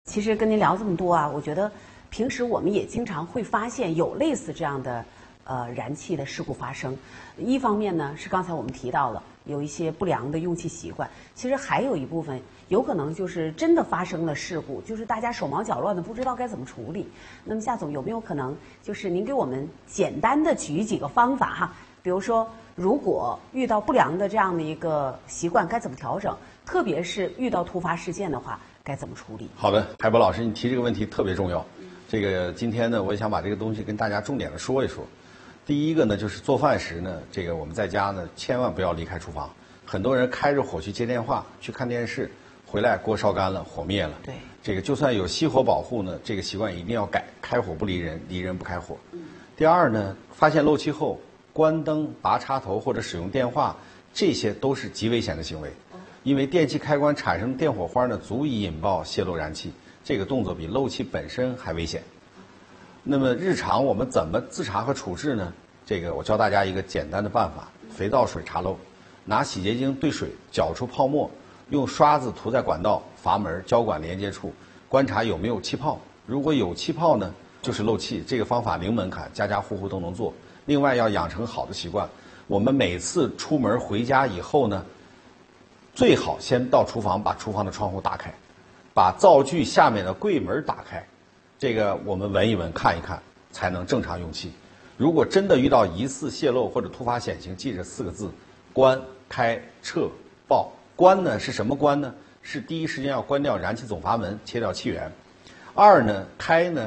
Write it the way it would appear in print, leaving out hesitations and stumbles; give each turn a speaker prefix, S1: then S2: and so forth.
S1: 其实跟您聊这么多啊，我觉得平时我们也经常会发现有类似这样的燃气的事故发生。一方面呢是刚才我们提到了有一些不良的用气习惯，其实还有一部分有可能就是真的发生了事故，就是大家手忙脚乱的不知道该怎么处理。那么夏总有没有可能就是您给我们简单的举几个方法哈？比如说如果遇到不良的这样的一个习惯该怎么调整，特别是遇到突发事件的话该怎么处理？
S2: 好的，海波老师，你提这个问题特别重要。这个今天呢，我也想把这个东西跟大家重点的说一说。第一个呢，就是做饭时呢，这个我们在家呢，千万不要离开厨房。很多人开着火去接电话、去看电视，回来锅烧干了，火灭了。
S1: 对，
S2: 这个就算有熄火保护呢，这个习惯一定要改，开火不离人，离人不开火。第二呢，发现漏气后，关灯、拔插头或者使用电话，这些都是极危险的行为。因为电器开关产生的电火花呢，足以引爆泄漏燃气，这个动作比漏气本身还危险。那么日常我们怎么自查和处置呢？这个我教大家一个简单的办法：肥皂水查漏，拿洗洁精兑水搅出泡沫，用刷子涂在管道、阀门、交管连接处，观察有没有气泡。如果有气泡呢，就是漏气。这个方法零门槛，家家户户都能做。另外要养成好的习惯，我们每次出门回家以后呢，最好先到厨房，把厨房的窗户打开，把灶具下面的柜门打开，这个我们闻一闻、看一看，才能正常用气。如果真的遇到疑似泄漏或者突发险情，记着4个字：关、开、撤、报。关呢是什么关呢？是第一时间要关掉燃气总阀门，切掉气源。2呢，开呢